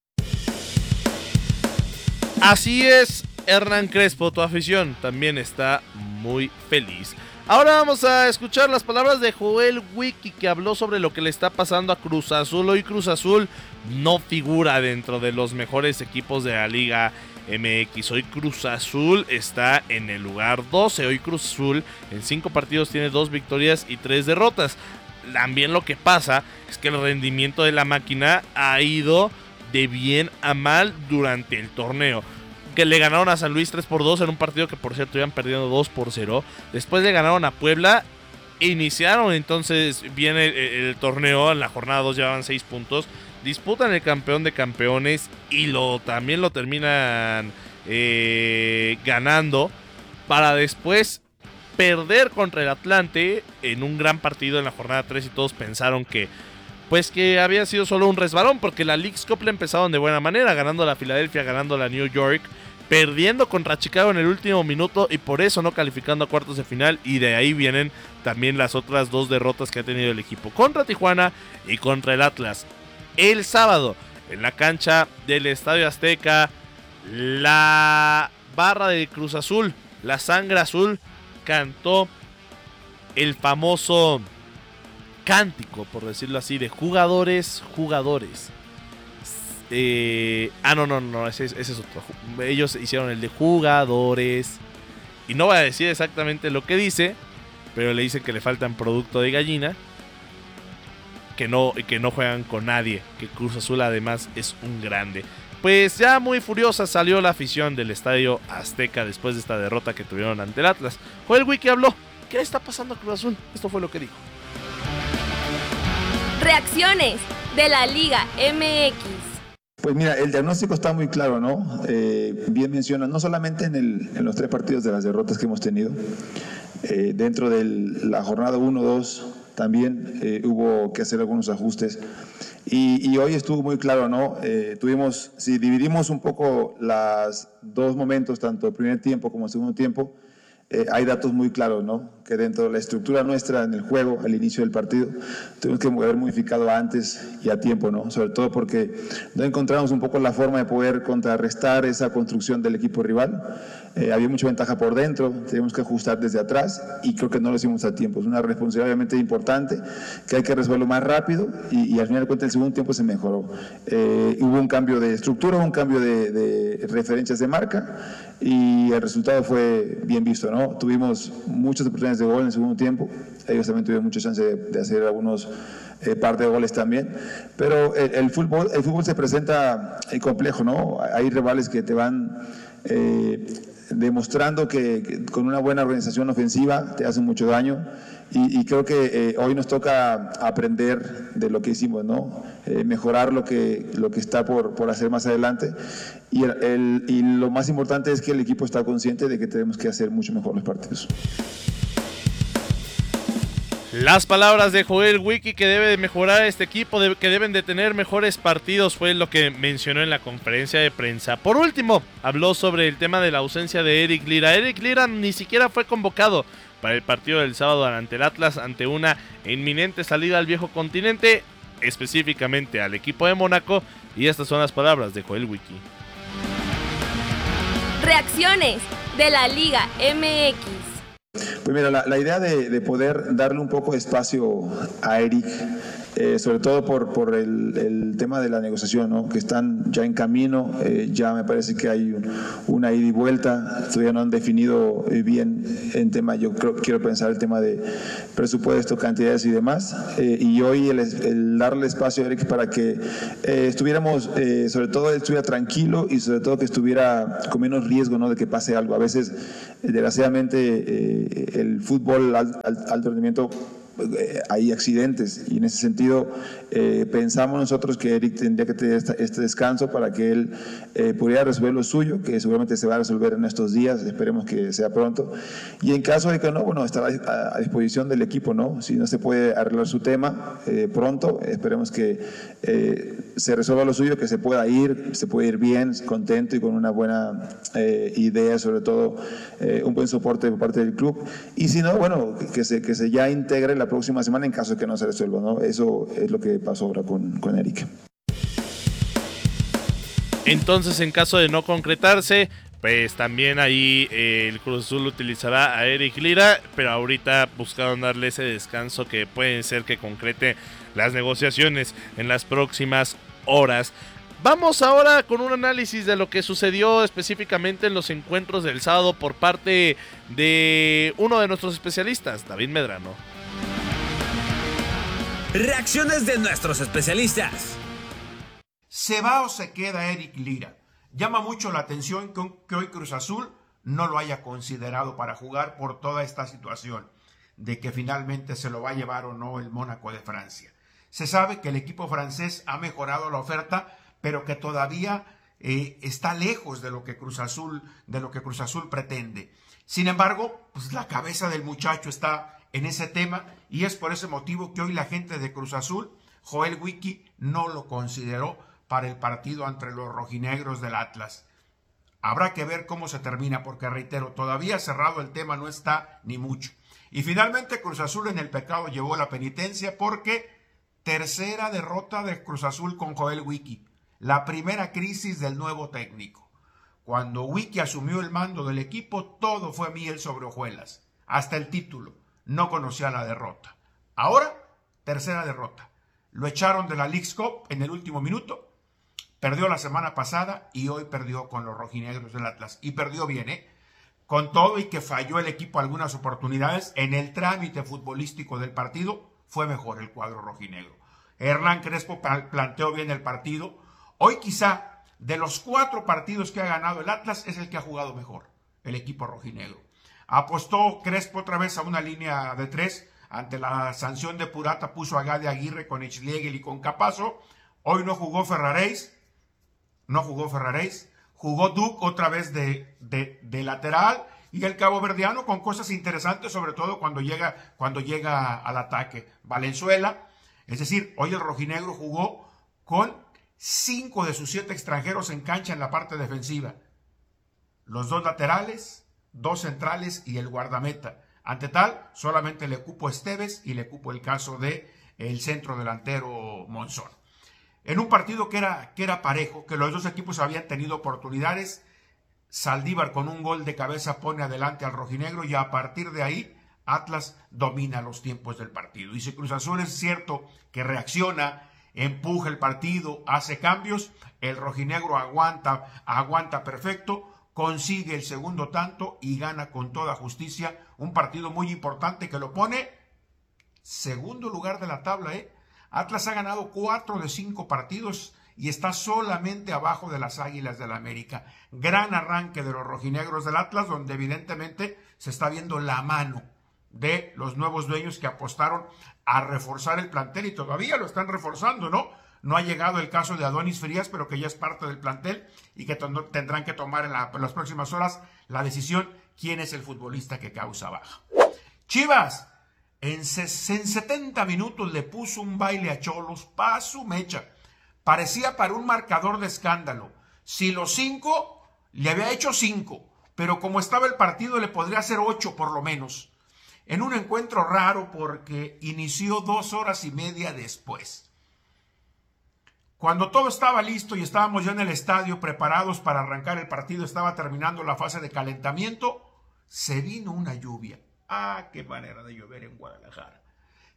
Así es, Hernán Crespo, tu afición también está muy feliz. Ahora vamos a escuchar las palabras de Joel Wiki, que habló sobre lo que le está pasando a Cruz Azul. Hoy Cruz Azul no figura dentro de los mejores equipos de la Liga MX. Hoy Cruz Azul está en el lugar 12. Hoy Cruz Azul en 5 partidos tiene 2 victorias y 3 derrotas. También lo que pasa es que el rendimiento de la máquina ha ido de bien a mal durante el torneo. Que le ganaron a San Luis 3-2 en un partido que por cierto iban perdiendo 2-0. Después le ganaron a Puebla. Iniciaron entonces bien el torneo. En la jornada 2 llevaban 6 puntos. Disputan el campeón de campeones y también lo terminan ganando. Para después perder contra el Atlante en un gran partido en la jornada 3. Y todos pensaron que había sido solo un resbalón, porque la Leagues Cup le empezaron de buena manera, ganando a la Filadelfia, ganando a la New York, perdiendo contra Chicago en el último minuto y por eso no calificando a cuartos de final. Y de ahí vienen también las otras 2 derrotas que ha tenido el equipo, contra Tijuana y contra el Atlas. El sábado, en la cancha del Estadio Azteca, la barra de Cruz Azul, la sangre azul, cantó el famoso cántico, por decirlo así, de jugadores. No, ese es otro. Ellos hicieron el de jugadores. Y no voy a decir exactamente lo que dice, pero le dicen que le faltan producto de gallina, que no juegan con nadie, que Cruz Azul además es un grande. Pues ya muy furiosa salió la afición del Estadio Azteca después de esta derrota que tuvieron ante el Atlas. Joel Wiki habló. ¿Qué le está pasando a Cruz Azul? Esto fue lo que dijo. Reacciones de la Liga MX. Pues mira, el diagnóstico está muy claro, ¿no? Bien menciona, no solamente en los 3 partidos de las derrotas que hemos tenido, dentro de la jornada 1-2 también hubo que hacer algunos ajustes. Y hoy estuvo muy claro, ¿no? Si dividimos un poco los 2 momentos, tanto el primer tiempo como el segundo tiempo, hay datos muy claros, ¿no? Que dentro de la estructura nuestra en el juego, al inicio del partido, tuvimos que haber modificado antes y a tiempo, ¿no? Sobre todo porque no encontramos un poco la forma de poder contrarrestar esa construcción del equipo rival. Había mucha ventaja por dentro, teníamos que ajustar desde atrás y creo que no lo hicimos a tiempo. Es una responsabilidad obviamente importante que hay que resolverlo más rápido y al final de cuentas el segundo tiempo se mejoró. Hubo un cambio de estructura, un cambio de referencias de marca y el resultado fue bien visto, ¿no? Tuvimos muchas oportunidades de gol en el segundo tiempo, ellos también tuvieron mucha chance de hacer algunos par de goles también, pero el fútbol se presenta complejo, ¿no? Hay rivales que te van demostrando que con una buena organización ofensiva te hacen mucho daño y creo que hoy nos toca aprender de lo que hicimos, ¿no? Mejorar lo que está por hacer más adelante y lo más importante es que el equipo está consciente de que tenemos que hacer mucho mejor los partidos. Las palabras de Joel Wiki, que debe de mejorar este equipo, que deben de tener mejores partidos, fue lo que mencionó en la conferencia de prensa. Por último, habló sobre el tema de la ausencia de Eric Lira. Eric Lira ni siquiera fue convocado para el partido del sábado ante el Atlas, ante una inminente salida al viejo continente, específicamente al equipo de Mónaco, y estas son las palabras de Joel Wiki. Reacciones de la Liga MX. Pues mira, la idea de poder darle un poco de espacio a Eric sobre todo por el tema de la negociación, ¿no? Que están ya en camino, ya me parece que hay una ida y vuelta, todavía no han definido bien en tema, quiero pensar el tema de presupuesto, cantidades y demás, y hoy el darle espacio a Eric para que estuviéramos, sobre todo estuviera tranquilo y sobre todo que estuviera con menos riesgo, ¿no? De que pase algo. A veces, desgraciadamente, el fútbol alto rendimiento, hay accidentes, y en ese sentido pensamos nosotros que Eric tendría que tener este descanso para que él pudiera resolver lo suyo, que seguramente se va a resolver en estos días, esperemos que sea pronto, y en caso de que no, bueno, estará a disposición del equipo, ¿no? Si no se puede arreglar su tema pronto, esperemos que se resuelva lo suyo, que se pueda ir bien, contento y con una buena idea, sobre todo un buen soporte por parte del club, y si no, bueno, que se ya integre la próxima semana en caso de que no se resuelva, ¿no? Eso es lo que pasó ahora con Eric. Entonces, en caso de no concretarse, pues también ahí el Cruz Azul utilizará a Eric Lira, pero ahorita buscaron darle ese descanso que puede ser que concrete las negociaciones en las próximas horas. Vamos ahora con un análisis de lo que sucedió específicamente en los encuentros del sábado por parte de uno de nuestros especialistas, David Medrano. Reacciones de nuestros especialistas. ¿Se va o se queda Eric Lira? Llama mucho la atención que hoy Cruz Azul no lo haya considerado para jugar por toda esta situación de que finalmente se lo va a llevar o no el Mónaco de Francia. Se sabe que el equipo francés ha mejorado la oferta, pero que todavía está lejos de lo que Cruz Azul pretende. Sin embargo, pues la cabeza del muchacho está en ese tema, y es por ese motivo que hoy la gente de Cruz Azul, Joel Wiki, no lo consideró para el partido entre los rojinegros del Atlas. Habrá que ver cómo se termina, porque reitero, todavía cerrado el tema no está ni mucho. Y finalmente Cruz Azul en el pecado llevó la penitencia, porque tercera derrota de Cruz Azul con Joel Wiki, la primera crisis del nuevo técnico. Cuando Wiki asumió el mando del equipo, todo fue miel sobre hojuelas, hasta el título. No conocía la derrota. Ahora, tercera derrota. Lo echaron de la Leagues Cup en el último minuto. Perdió la semana pasada y hoy perdió con los rojinegros del Atlas. Y perdió bien, Con todo y que falló el equipo algunas oportunidades, en el trámite futbolístico del partido fue mejor el cuadro rojinegro. Hernán Crespo planteó bien el partido. Hoy quizá de los 4 partidos que ha ganado el Atlas es el que ha jugado mejor, el equipo rojinegro. Apostó Crespo otra vez a una línea de 3. Ante la sanción de Purata puso a Gade Aguirre con Schlegel y con Capazo. Hoy no jugó Ferraréis. Jugó Duke otra vez de lateral. Y el caboverdiano con cosas interesantes, sobre todo cuando llega al ataque. Valenzuela. Es decir, hoy el rojinegro jugó con 5 de sus 7 extranjeros en cancha en la parte defensiva. Los 2 laterales, 2 centrales y el guardameta. Ante tal, solamente le cupo Esteves y le cupo el caso de el centro delantero Monzón. En un partido que era parejo, que los dos equipos habían tenido oportunidades, Saldívar con un gol de cabeza pone adelante al rojinegro, y a partir de ahí Atlas domina los tiempos del partido. Y si Cruz Azul es cierto que reacciona, empuja el partido, hace cambios, el rojinegro aguanta perfecto, consigue el segundo tanto y gana con toda justicia un partido muy importante que lo pone segundo lugar de la tabla. Atlas ha ganado 4 de 5 partidos y está solamente abajo de las Águilas del América. Gran arranque de los rojinegros del Atlas, donde evidentemente se está viendo la mano de los nuevos dueños que apostaron a reforzar el plantel, y todavía lo están reforzando, ¿no? No ha llegado el caso de Adonis Frías, pero que ya es parte del plantel y que tendrán que tomar en las próximas horas la decisión quién es el futbolista que causa baja. Chivas, en 70 minutos le puso un baile a Xolos, pa' su mecha. Parecía para un marcador de escándalo. Si los 5, le había hecho 5, pero como estaba el partido le podría hacer 8 por lo menos. En un encuentro raro, porque inició 2 horas y media después. Cuando todo estaba listo y estábamos ya en el estadio preparados para arrancar el partido, estaba terminando la fase de calentamiento, se vino una lluvia. ¡Ah, qué manera de llover en Guadalajara!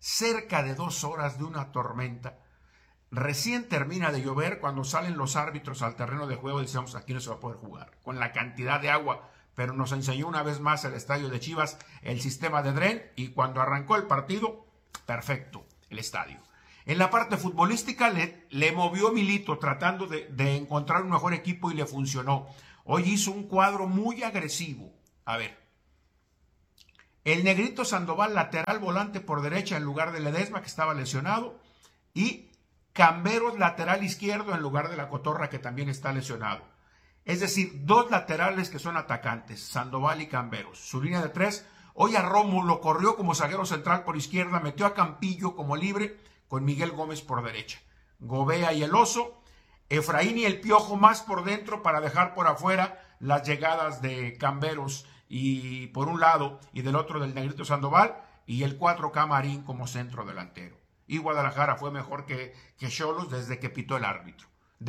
cerca de 2 horas de una tormenta. Recién termina de llover cuando salen los árbitros al terreno de juego y decíamos, aquí no se va a poder jugar, con la cantidad de agua. Pero nos enseñó una vez más el estadio de Chivas el sistema de dren y cuando arrancó el partido, perfecto el estadio. En la parte futbolística le movió Milito tratando de encontrar un mejor equipo y le funcionó. Hoy hizo un cuadro muy agresivo. A ver, el Negrito Sandoval lateral volante por derecha en lugar de Ledesma que estaba lesionado y Camberos lateral izquierdo en lugar de la Cotorra que también está lesionado. Es decir, 2 laterales que son atacantes, Sandoval y Camberos. Su línea de 3, hoy a Romo lo corrió como zaguero central por izquierda, metió a Campillo como libre con Miguel Gómez por derecha. Gobea y el Oso, Efraín y el Piojo más por dentro para dejar por afuera las llegadas de Camberos y por un lado y del otro del Negrito Sandoval y el 4K Marín como centro delantero. Y Guadalajara fue mejor que Xolos desde que pitó el árbitro.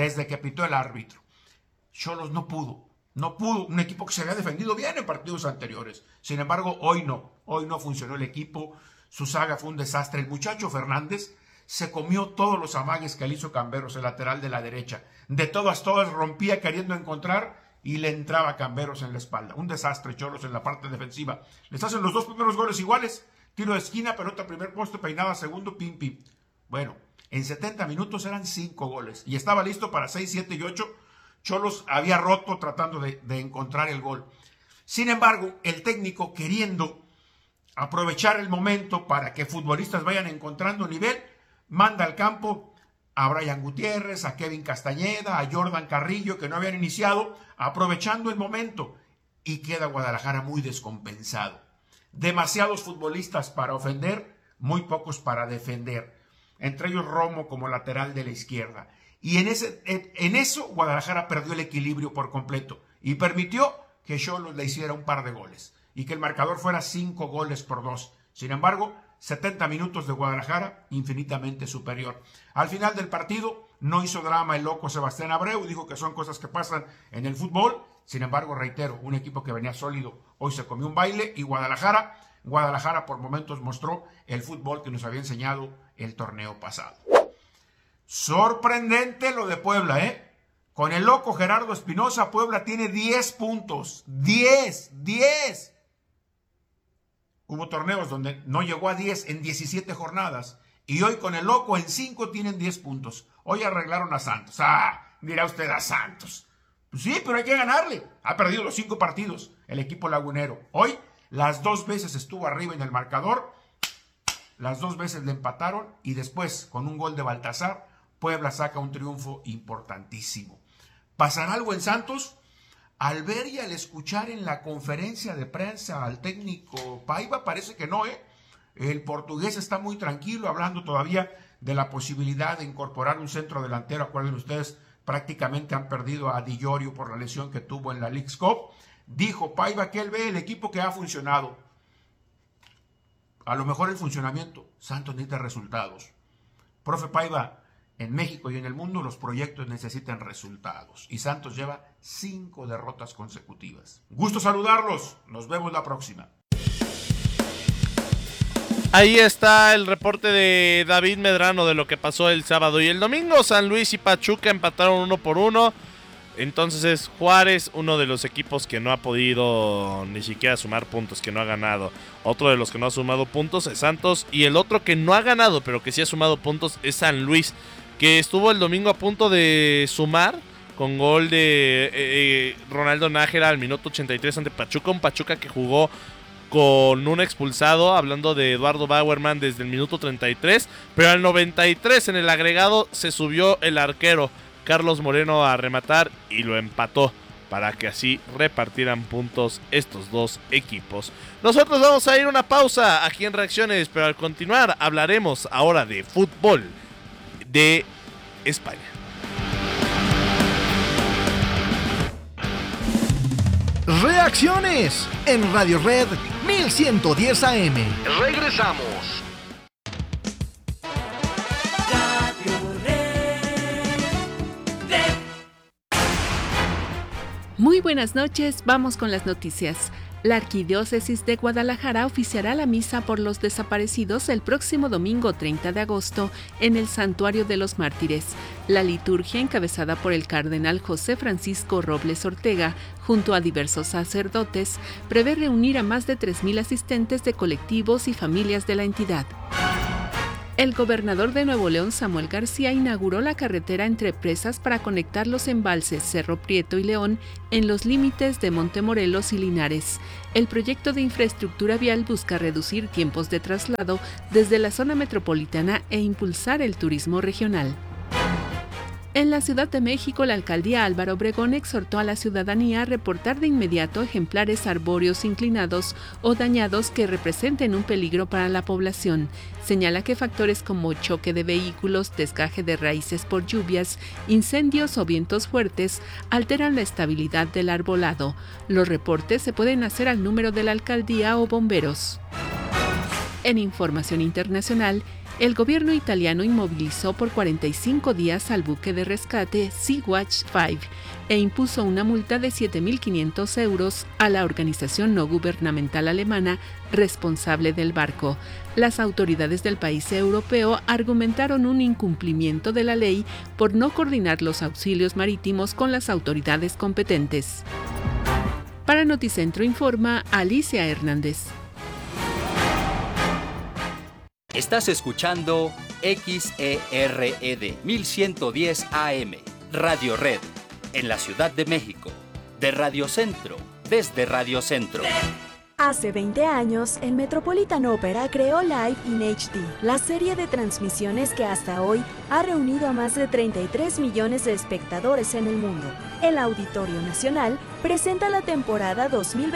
Xolos no pudo, un equipo que se había defendido bien en partidos anteriores. Sin embargo, hoy no funcionó el equipo, su saga fue un desastre. El muchacho Fernández se comió todos los amagues que le hizo Camberos, el lateral de la derecha. De todas rompía queriendo encontrar y le entraba Camberos en la espalda. Un desastre Xolos en la parte defensiva. Les hacen los 2 primeros goles iguales, tiro de esquina, pelota primer poste, peinada segundo, pim. Bueno, en 70 minutos eran 5 goles y estaba listo para 6, 7 y 8. Xolos había roto tratando de encontrar el gol. Sin embargo, el técnico, queriendo aprovechar el momento para que futbolistas vayan encontrando nivel, manda al campo a Brian Gutiérrez, a Kevin Castañeda, a Jordan Carrillo, que no habían iniciado, aprovechando el momento. Y queda Guadalajara muy descompensado. Demasiados futbolistas para ofender, muy pocos para defender. Entre ellos Romo como lateral de la izquierda. Y en eso Guadalajara perdió el equilibrio por completo y permitió que Xolos le hiciera un par de goles y que el marcador fuera 5 goles por 2. Sin embargo, 70 minutos de Guadalajara infinitamente superior. Al final del partido no hizo drama el loco Sebastián Abreu, dijo que son cosas que pasan en el fútbol. Sin embargo, reitero, un equipo que venía sólido hoy se comió un baile y Guadalajara por momentos mostró el fútbol que nos había enseñado el torneo pasado. Sorprendente lo de Puebla, Con el loco Gerardo Espinosa, Puebla tiene 10 puntos. 10. Hubo torneos donde no llegó a 10 en 17 jornadas. Y hoy con el loco en 5 tienen 10 puntos. Hoy arreglaron a Santos. Dirá usted a Santos. Pues sí, pero hay que ganarle. Ha perdido los 5 partidos el equipo lagunero. Hoy las 2 veces estuvo arriba en el marcador. Las 2 veces le empataron. Y después, con un gol de Baltasar, Puebla saca un triunfo importantísimo. ¿Pasará algo en Santos? Al ver y al escuchar en la conferencia de prensa al técnico Paiva, parece que no, El portugués está muy tranquilo, hablando todavía de la posibilidad de incorporar un centro delantero. Acuerden ustedes, prácticamente han perdido a Di Llorio por la lesión que tuvo en la Leagues Cup. Dijo Paiva que él ve el equipo que ha funcionado. A lo mejor el funcionamiento, Santos necesita resultados. Profe Paiva, en México y en el mundo los proyectos necesitan resultados. Y Santos lleva 5 derrotas consecutivas. Gusto saludarlos. Nos vemos la próxima. Ahí está el reporte de David Medrano de lo que pasó el sábado y el domingo. San Luis y Pachuca empataron 1-1. Entonces es Juárez, uno de los equipos que no ha podido ni siquiera sumar puntos, que no ha ganado. Otro de los que no ha sumado puntos es Santos. Y el otro que no ha ganado, pero que sí ha sumado puntos, es San Luis, que estuvo el domingo a punto de sumar con gol de Ronaldo Nájera al minuto 83 ante Pachuca. Un Pachuca que jugó con un expulsado, hablando de Eduardo Bauerman, desde el minuto 33. Pero al 93 en el agregado se subió el arquero Carlos Moreno a rematar y lo empató, para que así repartieran puntos estos dos equipos. Nosotros vamos a ir a una pausa aquí en Reacciones, pero al continuar hablaremos ahora de fútbol de España. Reacciones en Radio Red 1110 AM. Regresamos. Muy buenas noches, vamos con las noticias. La Arquidiócesis de Guadalajara oficiará la misa por los desaparecidos el próximo domingo 30 de agosto en el Santuario de los Mártires. La liturgia, encabezada por el cardenal José Francisco Robles Ortega, junto a diversos sacerdotes, prevé reunir a más de 3,000 asistentes de colectivos y familias de la entidad. El gobernador de Nuevo León, Samuel García, inauguró la carretera entre presas para conectar los embalses Cerro Prieto y León en los límites de Montemorelos y Linares. El proyecto de infraestructura vial busca reducir tiempos de traslado desde la zona metropolitana e impulsar el turismo regional. En la Ciudad de México, la alcaldía Álvaro Obregón exhortó a la ciudadanía a reportar de inmediato ejemplares arbóreos inclinados o dañados que representen un peligro para la población. Señala que factores como choque de vehículos, desgaje de raíces por lluvias, incendios o vientos fuertes alteran la estabilidad del arbolado. Los reportes se pueden hacer al número de la alcaldía o bomberos. En información internacional, el gobierno italiano inmovilizó por 45 días al buque de rescate Sea-Watch 5 e impuso una multa de 7.500 euros a la organización no gubernamental alemana responsable del barco. Las autoridades del país europeo argumentaron un incumplimiento de la ley por no coordinar los auxilios marítimos con las autoridades competentes. Para Noticentro informa Alicia Hernández. Estás escuchando XERED 1110 AM, Radio Red, en la Ciudad de México, de Radio Centro, desde Radio Centro. Hace 20 años, el Metropolitan Opera creó Live in HD, la serie de transmisiones que hasta hoy ha reunido a más de 33 millones de espectadores en el mundo. El Auditorio Nacional presenta la temporada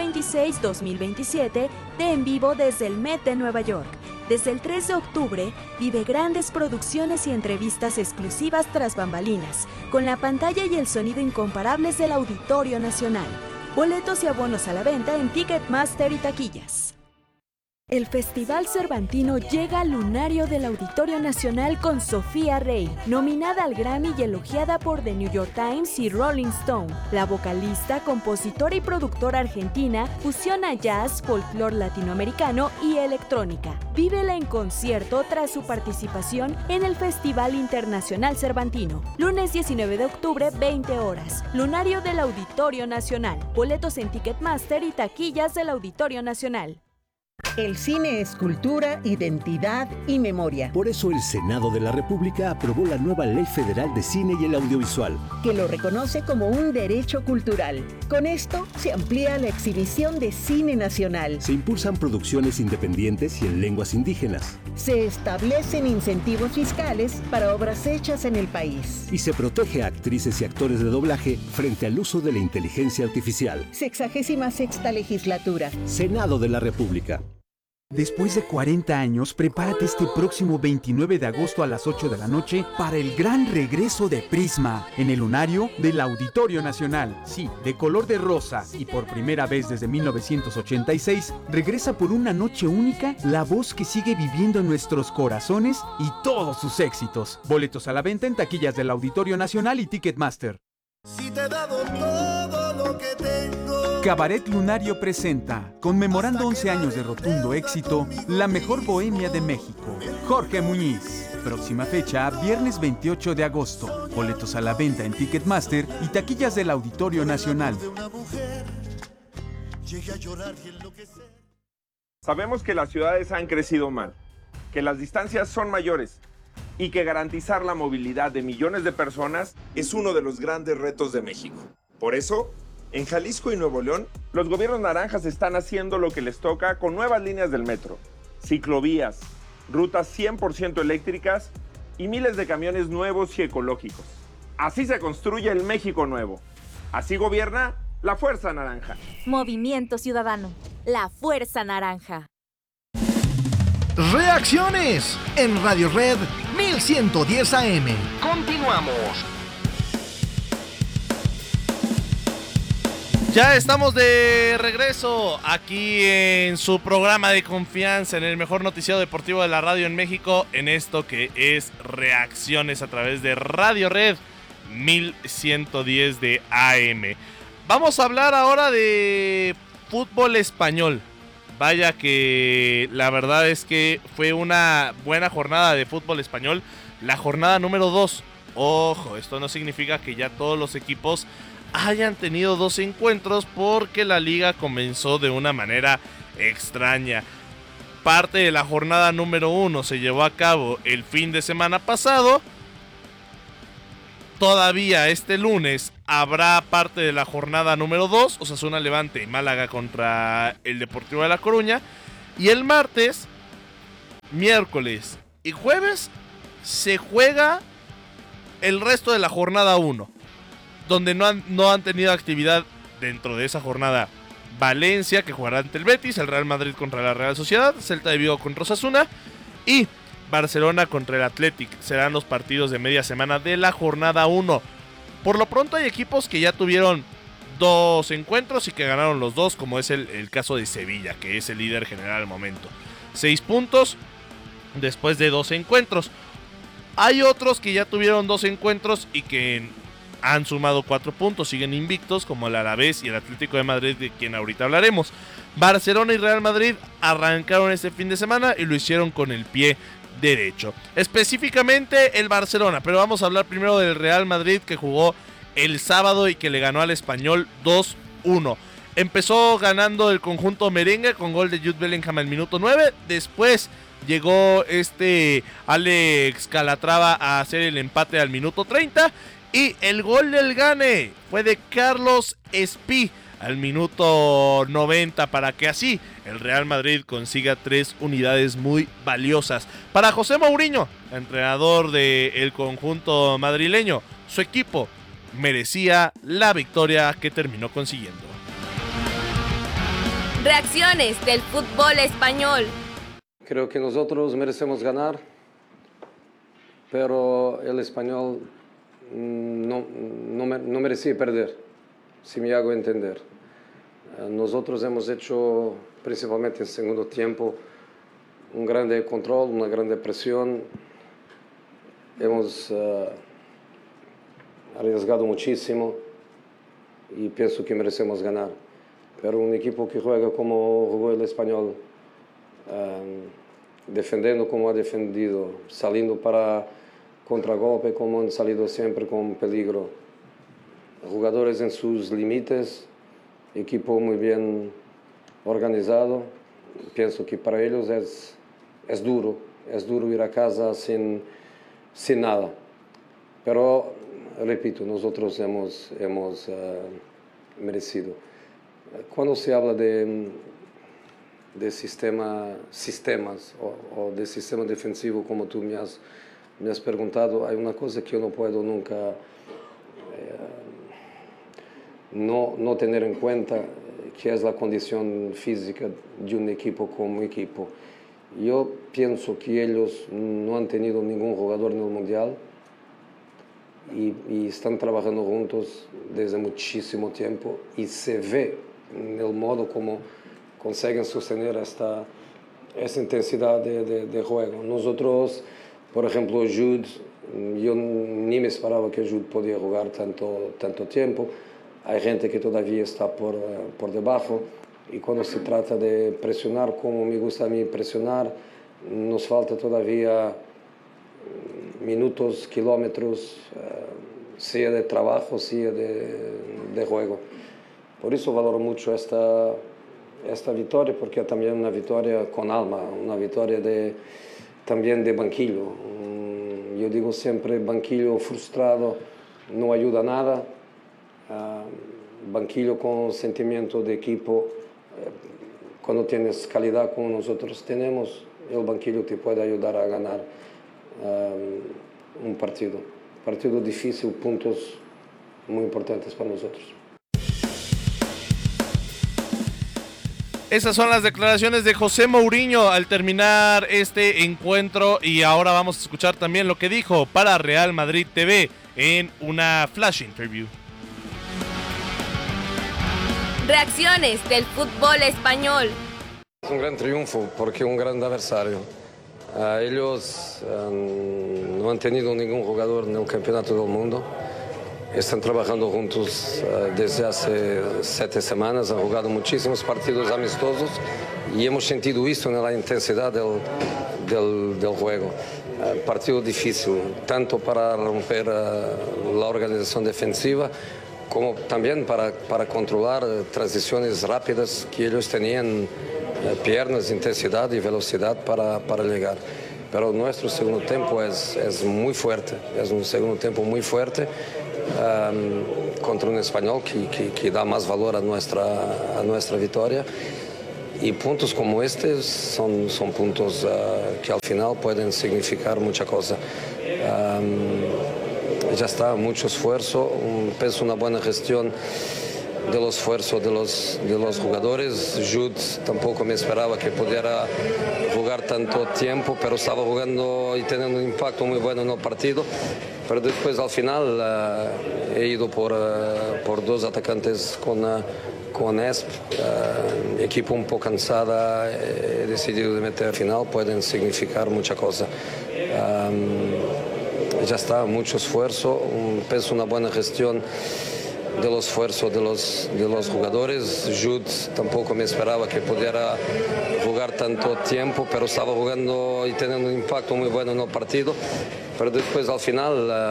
2026-2027 de En Vivo desde el Met de Nueva York. Desde el 3 de octubre, vive grandes producciones y entrevistas exclusivas tras bambalinas, con la pantalla y el sonido incomparables del Auditorio Nacional. Boletos y abonos a la venta en Ticketmaster y taquillas. El Festival Cervantino llega al lunario del Auditorio Nacional con Sofía Rey, nominada al Grammy y elogiada por The New York Times y Rolling Stone. La vocalista, compositora y productora argentina fusiona jazz, folclore latinoamericano y electrónica. Vívela en concierto tras su participación en el Festival Internacional Cervantino. Lunes 19 de octubre, 20 horas. Lunario del Auditorio Nacional. Boletos en Ticketmaster y taquillas del Auditorio Nacional. El cine es cultura, identidad y memoria. Por eso el Senado de la República aprobó la nueva Ley Federal de Cine y el Audiovisual, que lo reconoce como un derecho cultural. Con esto se amplía la exhibición de cine nacional. Se impulsan producciones independientes y en lenguas indígenas. Se establecen incentivos fiscales para obras hechas en el país. Y se protege a actrices y actores de doblaje frente al uso de la inteligencia artificial. 66ª legislatura. Senado de la República. Después de 40 años, prepárate este próximo 29 de agosto a las 8 de la noche para el gran regreso de Prisma en el lunario del Auditorio Nacional. Sí, de color de rosa y por primera vez desde 1986, regresa por una noche única la voz que sigue viviendo en nuestros corazones y todos sus éxitos. Boletos a la venta en taquillas del Auditorio Nacional y Ticketmaster. Si te he dado todo lo que tengo. Cabaret Lunario presenta, conmemorando 11 años de rotundo éxito, la mejor bohemia de México, Jorge Muñiz. Próxima fecha, viernes 28 de agosto. Boletos a la venta en Ticketmaster y taquillas del Auditorio Nacional. Sabemos que las ciudades han crecido mal, que las distancias son mayores y que garantizar la movilidad de millones de personas es uno de los grandes retos de México. Por eso, en Jalisco y Nuevo León, los gobiernos naranjas están haciendo lo que les toca con nuevas líneas del metro, ciclovías, rutas 100% eléctricas y miles de camiones nuevos y ecológicos. Así se construye el México nuevo. Así gobierna la Fuerza Naranja. Movimiento Ciudadano, la Fuerza Naranja. Reacciones en Radio Red 1110 AM. Continuamos. Ya estamos de regreso aquí en su programa de confianza, en el mejor noticiero deportivo de la radio en México, en esto que es Reacciones a través de Radio Red 1110 de AM. Vamos a hablar ahora de fútbol español. Vaya que la verdad es que fue una buena jornada de fútbol español. La jornada número 2. Ojo, esto no significa que ya todos los equipos hayan tenido 2 encuentros, porque la liga comenzó de una manera extraña. Parte de la jornada número 1 se llevó a cabo el fin de semana pasado. Todavía este lunes habrá parte de la jornada número 2, Osasuna Levante y Málaga contra el Deportivo de La Coruña. Y el martes, miércoles y jueves se juega el resto de la jornada 1, donde no han tenido actividad dentro de esa jornada. Valencia, que jugará ante el Betis, el Real Madrid contra la Real Sociedad, Celta de Vigo contra Osasuna y Barcelona contra el Athletic. Serán los partidos de media semana de la jornada 1. Por lo pronto hay equipos que ya tuvieron 2 encuentros y que ganaron los 2, como es el caso de Sevilla, que es el líder general al momento. 6 puntos después de 2 encuentros. Hay otros que ya tuvieron 2 encuentros y que han sumado 4 puntos, siguen invictos, como el Alavés y el Atlético de Madrid, de quien ahorita hablaremos. Barcelona y Real Madrid arrancaron este fin de semana y lo hicieron con el pie derecho. Específicamente el Barcelona, pero vamos a hablar primero del Real Madrid, que jugó el sábado y que le ganó al Español 2-1. Empezó ganando el conjunto merengue con gol de Jude Bellingham al minuto 9. Después llegó Alex Calatrava a hacer el empate al minuto 30. Y el gol del gane fue de Carlos Espí al minuto 90, para que así el Real Madrid consiga 3 unidades muy valiosas. Para José Mourinho, entrenador del conjunto madrileño, su equipo merecía la victoria que terminó consiguiendo. Reacciones del fútbol español. Creo que nosotros merecemos ganar, pero el Español no merecía perder, si me hago entender. Nosotros hemos hecho, principalmente en segundo tiempo, un grande control, una grande presión. Hemos arriesgado muchísimo y pienso que merecemos ganar. Pero un equipo que juega como jugó el Español, defendiendo como ha defendido, saliendo para contragolpe como han salido siempre con peligro. Jugadores en sus límites, equipo muy bien organizado. Pienso que para ellos es duro ir a casa sin nada. Pero, repito, nosotros hemos merecido. Cuando se habla de sistemas o de sistema defensivo, como tú me has preguntado, hay una cosa que yo no puedo nunca no tener en cuenta, que es la condición física de un equipo como equipo. Yo pienso que ellos no han tenido ningún jugador en el Mundial y están trabajando juntos desde muchísimo tiempo, y se ve en el modo como consiguen sostener esta intensidad de juego. Nosotros, por ejemplo, Jude, yo ni me esperaba que Jude podía jugar tanto tiempo. Hay gente que todavía está por debajo, y cuando se trata de presionar, como me gusta a mí presionar, nos falta todavía minutos, kilómetros, sea de trabajo, sea de juego. Por eso valoro mucho esta victoria, porque es también una victoria con alma, una victoria también de banquillo. Yo digo siempre, banquillo frustrado no ayuda a nada. Banquillo con sentimiento de equipo, cuando tienes calidad como nosotros tenemos, el banquillo te puede ayudar a ganar un partido difícil, puntos muy importantes para nosotros. Esas son las declaraciones de José Mourinho al terminar este encuentro, y ahora vamos a escuchar también lo que dijo para Real Madrid TV en una flash interview. Reacciones del fútbol español. Es un gran triunfo porque un gran adversario. Ellos no han tenido ningún jugador en el campeonato del mundo. están trabajando juntos desde hace 7 semanas, han jugado muchísimos partidos amistosos y hemos sentido esto en la intensidad del juego. Partido difícil, tanto para romper la organización defensiva, como también para controlar transiciones rápidas que ellos tenían, piernas, intensidad y velocidad para llegar. Pero nuestro segundo tiempo es muy fuerte, es un segundo tiempo muy fuerte contra un Español que da más valor a nuestra victoria. Y puntos como estos son puntos que al final pueden significar mucha cosa. Ya está, mucho esfuerzo, pienso una buena gestión del esfuerzo de los jugadores. Jude tampoco me esperaba que pudiera jugar tanto tiempo, pero estaba jugando y teniendo un impacto muy bueno en el partido. Pero después al final he ido por 2 atacantes con Esp, equipo un poco cansada, he decidido de meter al final, pueden significar mucha cosa. Ya está, mucho esfuerzo, pienso una buena gestión del esfuerzo de los jugadores. Jude tampoco me esperaba que pudiera jugar tanto tiempo, pero estaba jugando y teniendo un impacto muy bueno en el partido. Pero después al final